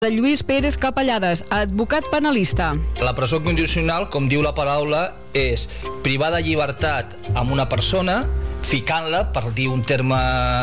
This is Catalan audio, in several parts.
Lluís Pérez Capellades, advocat penalista. La presó condicional, com diu la paraula, és privar de llibertat amb una persona, ficant-la, per dir un terme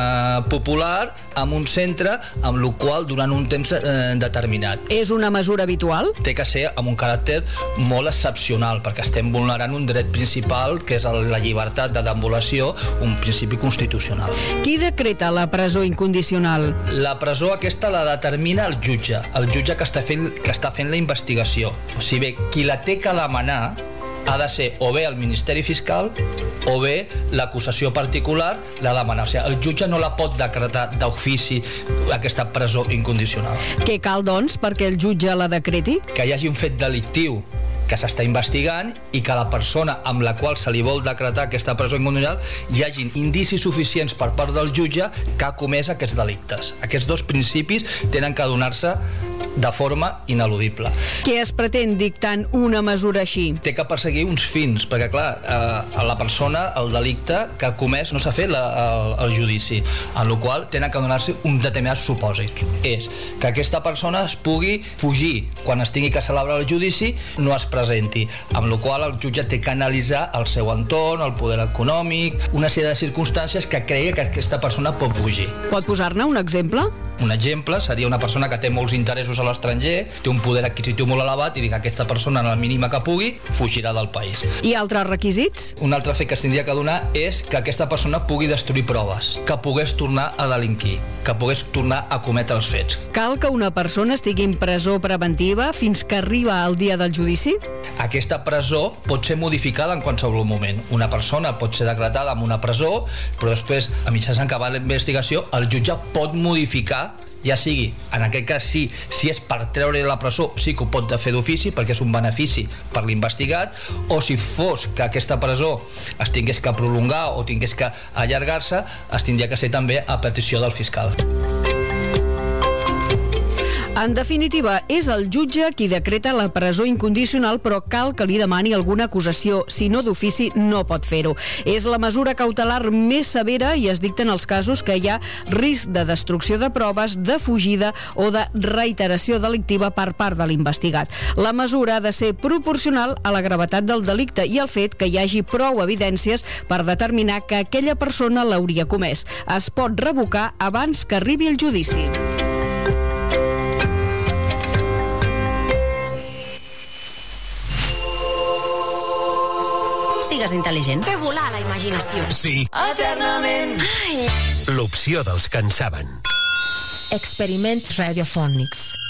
popular, en un centre, amb el qual durant un temps determinat. És una mesura habitual? Té que ser amb un caràcter molt excepcional, perquè estem vulnerant un dret principal, que és la llibertat de deambulació, un principi constitucional. Qui decreta la presó incondicional? La presó aquesta la determina el jutge que està fent la investigació. O sigui, qui la té que demanar ha de ser o bé el Ministeri Fiscal o bé l'acusació particular la demana. O sigui, el jutge no la pot decretar d'ofici aquesta presó incondicional. Què cal, doncs, perquè el jutge la decreti? Que hi hagi un fet delictiu que s'està investigant i que la persona amb la qual se li vol decretar aquesta presó incondicional hi hagin indicis suficients per part del jutge que ha comès aquests delictes. Aquests dos principis tenen que donar-se de forma ineludible. Què es pretén dictant una mesura així? Té que perseguir uns fins, perquè clar, la persona, el delicte que ha comès no s'ha fet el judici, en el qual tenen que donar-se un determinat supòsit. És que aquesta persona es pugui fugir quan es tingui que celebrar el judici, no es presenti, amb la qual el jutge té que analitzar el seu entorn, el poder econòmic, una sèrie de circumstàncies que creia que aquesta persona pot fugir. Pot posar-ne un exemple? Un exemple seria una persona que té molts interessos a l'estranger, té un poder adquisitiu molt elevat i que aquesta persona, en la mínima que pugui, fugirà del país. I altres requisits? Un altre fet que es tindria que donar és que aquesta persona pugui destruir proves, que pogués tornar a delinquir, que pogués tornar a cometre els fets. Cal que una persona estigui en presó preventiva fins que arriba el dia del judici? Aquesta presó pot ser modificada en qualsevol moment. Una persona pot ser decretada en una presó, però després, a mitjans acabar la investigació, el jutge pot modificar, ja sigui, en aquest cas sí, si és per treure la presó, sí que ho pot fer d'ofici perquè és un benefici per l'investigat, o si fos que aquesta presó es tingués que prolongar o tingués que allargar-se, es tindria que ser també a petició del fiscal. En definitiva, és el jutge qui decreta la presó incondicional, però cal que li demani alguna acusació. Si no d'ofici, no pot fer-ho. És la mesura cautelar més severa i es dicta en els casos que hi ha risc de destrucció de proves, de fugida o de reiteració delictiva per part de l'investigat. La mesura ha de ser proporcional a la gravetat del delicte i al fet que hi hagi prou evidències per determinar que aquella persona l'hauria comès. Es pot revocar abans que arribi el judici. Sigues intel·ligent. Fer volar la imaginació. Sí. Eternament. Ai. L'opció dels que en saben. Experiments radiofònics.